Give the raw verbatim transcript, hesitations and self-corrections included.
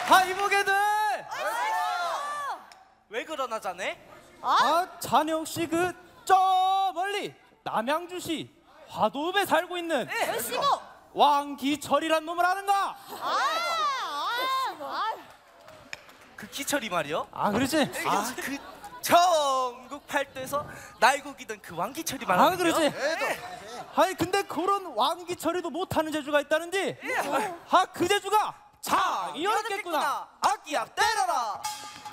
아 이보게들. 왜 그러나 자네? 아 자네 혹시 그 저 멀리 남양주시 화도읍에 살고 있는 열심히. 왕기철이란 놈을 아는가? 아, 아, 그 기철이 말이요? 아 그렇지. 아, 그 전국 팔도에서 날고기던 그 왕기철이 말하는 아 그렇지. 아니 근데 그런 왕기철이도 못하는 재주가 있다는데. 아 그 재주가 장이었겠구나. 악기야 때려라.